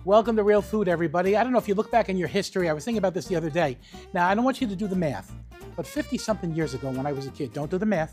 Welcome to Real Food, everybody. I don't know if you look back in your history. I was thinking about this the other day. Now, I don't want you to do the math, but 50-something years ago when I was a kid, don't do the math,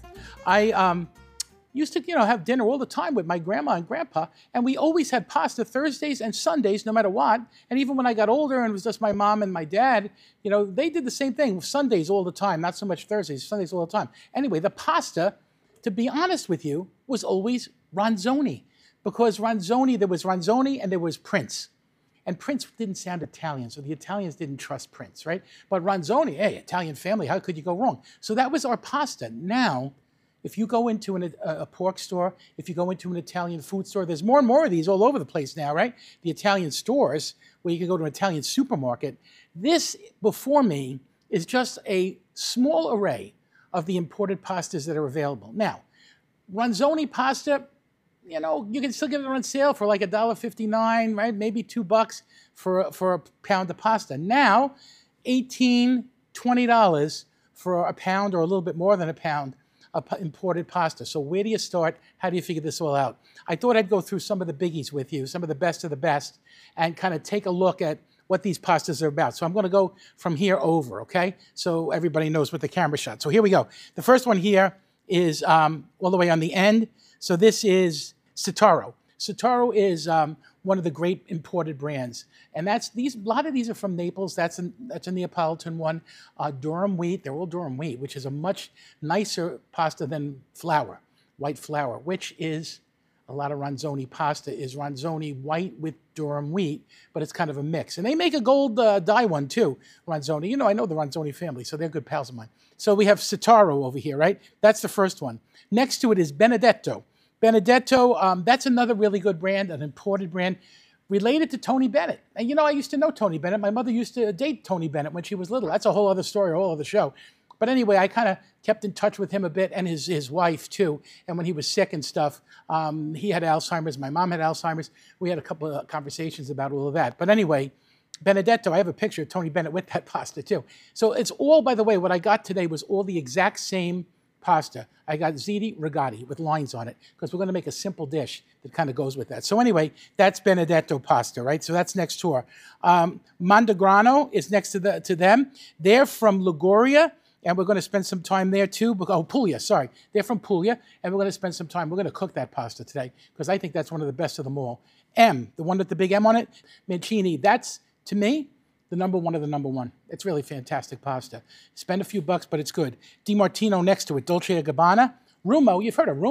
I used to, have dinner all the time with my grandma and grandpa, and we always had pasta Thursdays and Sundays, no matter what. And even when I got older and it was just my mom and my dad, they did the same thing, Sundays all the time, not so much Thursdays, Sundays all the time. Anyway, the pasta, to be honest with you, was always Ronzoni, because there was Ronzoni and there was Prince. And Prince didn't sound Italian, so the Italians didn't trust Prince, right? But Ronzoni, hey, Italian family, how could you go wrong? So that was our pasta. Now, if you go into a pork store, if you go into an Italian food store, there's more and more of these all over the place now, right? The Italian stores, where you can go to an Italian supermarket. This, before me, is just a small array of the imported pastas that are available. Now, Ronzoni pasta, you can still get it on sale for like $1.59, right? Maybe $2 for a pound of pasta. Now, $18, $20 for a pound or a little bit more than a pound of imported pasta. So where do you start? How do you figure this all out? I thought I'd go through some of the biggies with you, some of the best of the best, and kind of take a look at what these pastas are about. So I'm going to go from here over, okay? So everybody knows what the camera shot. So here we go. The first one here is all the way on the end. So this is Sitaro. Sitaro is one of the great imported brands, and a lot of these are from Naples. That's a Neapolitan one. Durum wheat. They're all durum wheat, which is a much nicer pasta than flour, white flour, which is a lot of Ronzoni pasta is Ronzoni white with durum wheat, but it's kind of a mix. And they make a gold dye one too, Ronzoni. I know the Ronzoni family, so they're good pals of mine. So we have Sitaro over here, right? That's the first one. Next to it is Benedetto. Benedetto, that's another really good brand, an imported brand, related to Tony Bennett. And I used to know Tony Bennett. My mother used to date Tony Bennett when she was little. That's a whole other story, a whole other show. But anyway, I kind of kept in touch with him a bit, and his wife too. And when he was sick and stuff, he had Alzheimer's, my mom had Alzheimer's. We had a couple of conversations about all of that. But anyway, Benedetto, I have a picture of Tony Bennett with that pasta too. So it's all, by the way, what I got today was all the exact same pasta. I got ziti rigatoni with lines on it because we're going to make a simple dish that kind of goes with that. So anyway, that's Benedetto pasta, right? So that's next door. Montegrano is next to them. They're from Liguria, and we're going to spend some time there too. Oh, Puglia, sorry. They're from Puglia, and we're going to spend some time. We're going to cook that pasta today because I think that's one of the best of them all. M, the one with the big M on it, Mancini, that's, to me, the number one of the number one. It's really fantastic pasta. Spend a few bucks, but it's good. Di Martino next to it. Dolce & Gabbana. Rumo, you've heard of Rumo.